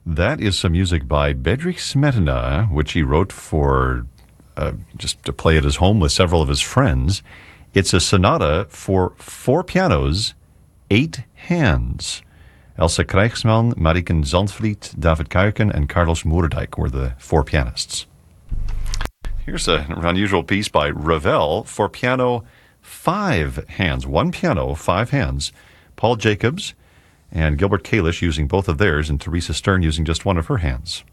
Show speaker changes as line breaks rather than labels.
That is some music by Bedřich Smetana, which he wrote for just to play at his home with several of his friends. It's a sonata for 4 pianos, 8 hands. Elsa Krijgsman, Mariken Zandvliet, David Kuiken, and Carlos Moerdijk were the 4 pianists. Here's an unusual piece by Ravel for piano, 5 hands. 1 piano, 5 hands. Paul Jacobs and Gilbert Kalish using both of theirs, and Teresa Stern using just one of her hands.